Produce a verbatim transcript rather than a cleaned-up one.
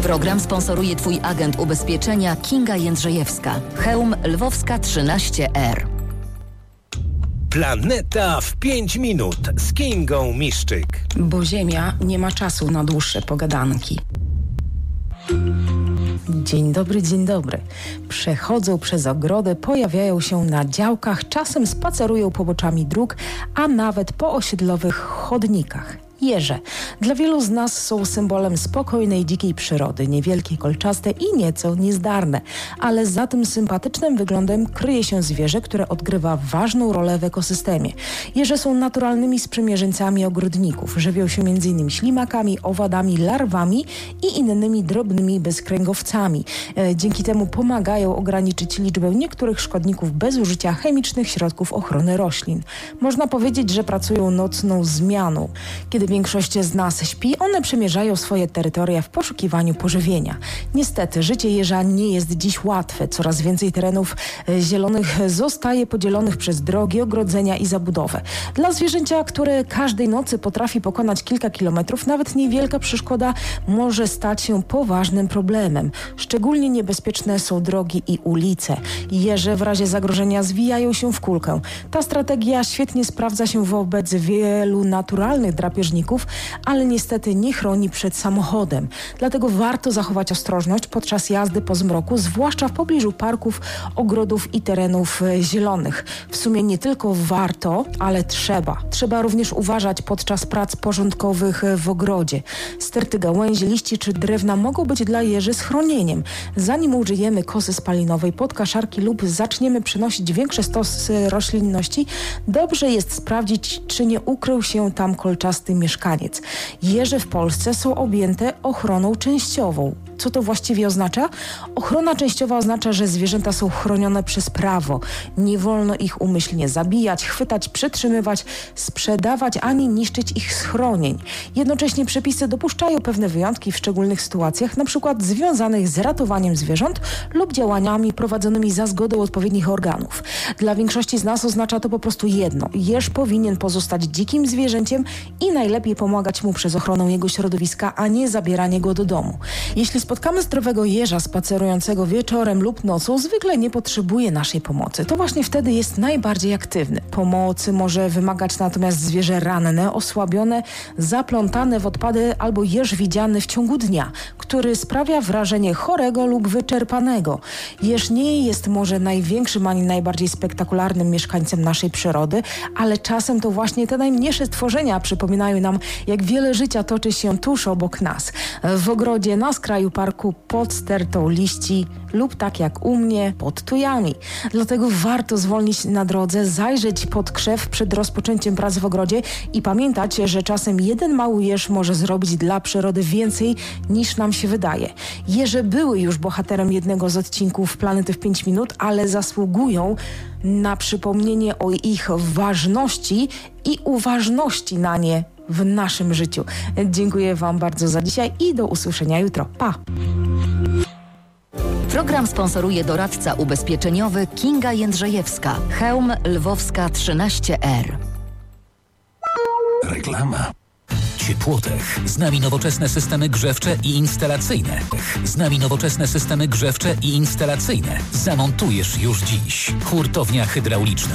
Program sponsoruje Twój agent ubezpieczenia Kinga Jędrzejewska. Chełm Lwowska trzynaście R. Planeta w pięć minut z Kingą Miszczyk. Bo Ziemia nie ma czasu na dłuższe pogadanki. Dzień dobry, dzień dobry. Przechodzą przez ogrodę, pojawiają się na działkach, czasem spacerują poboczami dróg, a nawet po osiedlowych chodnikach. Jeże. Dla wielu z nas są symbolem spokojnej, dzikiej przyrody, niewielkie, kolczaste i nieco niezdarne. Ale za tym sympatycznym wyglądem kryje się zwierzę, które odgrywa ważną rolę w ekosystemie. Jeże są naturalnymi sprzymierzeńcami ogrodników. Żywią się między innymi ślimakami, owadami, larwami i innymi drobnymi bezkręgowcami. E, dzięki temu pomagają ograniczyć liczbę niektórych szkodników bez użycia chemicznych środków ochrony roślin. Można powiedzieć, że pracują nocną zmianą. Kiedy większość z nas śpi, one przemierzają swoje terytoria w poszukiwaniu pożywienia. Niestety, życie jeża nie jest dziś łatwe. Coraz więcej terenów e, zielonych zostaje podzielonych przez drogi, ogrodzenia i zabudowę. Dla zwierzęcia, które każdej nocy potrafi pokonać kilka kilometrów, nawet niewielka przeszkoda może stać się poważnym problemem. Szczególnie niebezpieczne są drogi i ulice. Jeże w razie zagrożenia zwijają się w kulkę. Ta strategia świetnie sprawdza się wobec wielu naturalnych drapieżników, ale niestety nie chroni przed samochodem. Dlatego warto zachować ostrożność podczas jazdy po zmroku, zwłaszcza w pobliżu parków, ogrodów i terenów zielonych. W sumie nie tylko warto, ale trzeba. Trzeba również uważać podczas prac porządkowych w ogrodzie. Sterty gałęzi, liści czy drewna mogą być dla jeży schronieniem. Zanim użyjemy kosy spalinowej, podkaszarki lub zaczniemy przynosić większe stosy roślinności, dobrze jest sprawdzić, czy nie ukrył się tam kolczasty mieszkaniec. Jeże w Polsce są objęte ochroną częściową. Co to właściwie oznacza? Ochrona częściowa oznacza, że zwierzęta są chronione przez prawo. Nie wolno ich umyślnie zabijać, chwytać, przytrzymywać, sprzedawać ani niszczyć ich schronień. Jednocześnie przepisy dopuszczają pewne wyjątki w szczególnych sytuacjach, np. związanych z ratowaniem zwierząt lub działaniami prowadzonymi za zgodą odpowiednich organów. Dla większości z nas oznacza to po prostu jedno. Jeż powinien pozostać dzikim zwierzęciem i najlepiej pomagać mu przez ochronę jego środowiska, a nie zabieranie go do domu. Jeśli spotkamy zdrowego jeża spacerującego wieczorem lub nocą, zwykle nie potrzebuje naszej pomocy. To właśnie wtedy jest najbardziej aktywny. Pomocy może wymagać natomiast zwierzę ranne, osłabione, zaplątane w odpady albo jeż widziany w ciągu dnia, który sprawia wrażenie chorego lub wyczerpanego. Jeż nie jest może największym ani najbardziej spektakularnym mieszkańcem naszej przyrody, ale czasem to właśnie te najmniejsze stworzenia przypominają nam, jak wiele życia toczy się tuż obok nas. W ogrodzie, na skraju parku, pod stertą liści lub tak jak u mnie, pod tujami. Dlatego warto zwolnić na drodze, zajrzeć pod krzew przed rozpoczęciem prac w ogrodzie i pamiętać, że czasem jeden mały jeż może zrobić dla przyrody więcej niż nam się wydaje. Jeże były już bohaterem jednego z odcinków Planety w pięć minut, ale zasługują na przypomnienie o ich ważności i uważności na nie w naszym życiu. Dziękuję Wam bardzo za dzisiaj i do usłyszenia jutro. Pa! Program sponsoruje doradca ubezpieczeniowy Kinga Jędrzejewska. Chełm Lwowska trzynaście R. Reklama. Ciepłotech. Z nami nowoczesne systemy grzewcze i instalacyjne. Z nami nowoczesne systemy grzewcze i instalacyjne. Zamontujesz już dziś. Hurtownia hydrauliczna.